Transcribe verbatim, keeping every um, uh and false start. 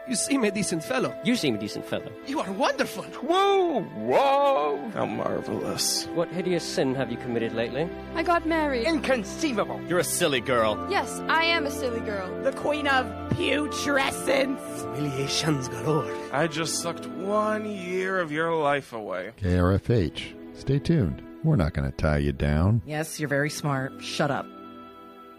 You seem a decent fellow. You seem a decent fellow. You are wonderful. Whoa, whoa, how marvelous. What hideous sin have you committed lately? I got married. Inconceivable. You're a silly girl. Yes, I am a silly girl. The queen of putrescence. Humiliations galore. I just sucked one year of your life away. K R F H. Stay tuned. We're not going to tie you down. Yes, you're very smart. Shut up.